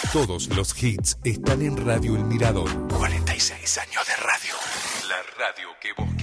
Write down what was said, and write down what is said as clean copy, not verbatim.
Todos los hits están en Radio El Mirador. 46 años de radio. La radio que vos